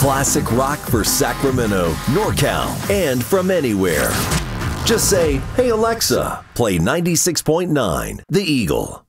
Classic rock for Sacramento, NorCal, and from anywhere. Just say, "Hey Alexa, play 96.9 The Eagle."